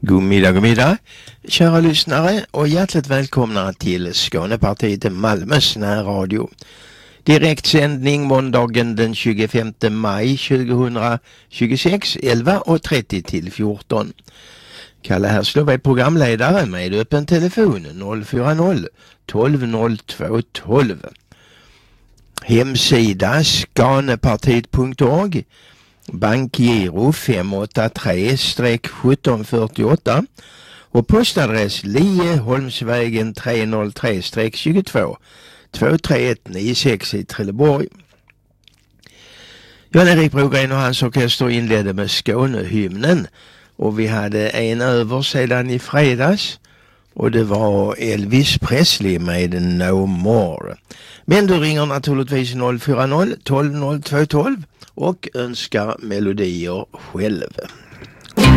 God middag, kära lyssnare och hjärtligt välkomna till Skånepartiet Malmös närradio. Direktsändning måndagen den 25 maj 2026, 11.30 till 14. Kalle Herslov är programledare med öppen telefon 040 12 02 12. Hemsida skanepartiet.org. Bankgiro 583-1748 och postadress Lieholmsvägen 303-22 23196 i Trelleborg. Jan-Erik Brogren och hans orkester inledde med Skånehymnen och vi hade en över sedan i fredags och det var Elvis Presley med No More. Men du ringer naturligtvis 040 12 02 12 och önskar melodier själv.